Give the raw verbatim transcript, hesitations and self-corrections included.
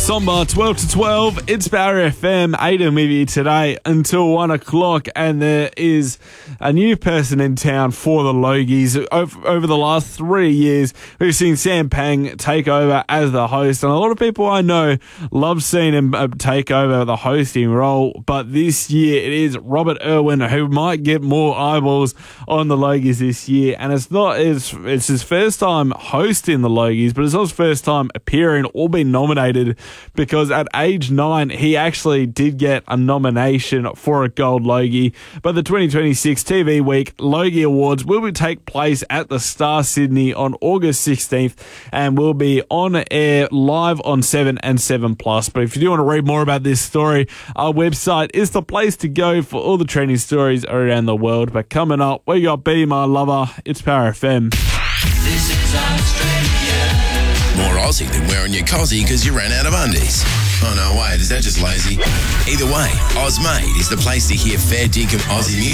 Somber, twelve to twelve. It's Power F M. Aiden with you today until one o'clock. And there is a new person in town for the Logies. Over, over the last three years, we've seen Sam Pang take over as the host. And a lot of people I know love seeing him take over the hosting role. But this year, it is Robert Irwin who might get more eyeballs on the Logies this year. And it's not it's, it's his first time hosting the Logies, but it's not his first time appearing or being nominated, because at age nine, he actually did get a nomination for a Gold Logie. But the twenty twenty-six T V Week Logie Awards will take place at the Star Sydney on August sixteenth and will be on air live on seven and seven plus. But if you do want to read more about this story, our website is the place to go for all the trending stories around the world. But coming up, we got Be My Lover. It's Power F M. This is Australia. More Aussie than wearing your cozzy because you ran out of undies. Oh no, wait, is that just lazy? Either way, Ozmade is the place to hear fair dinkum Aussie music.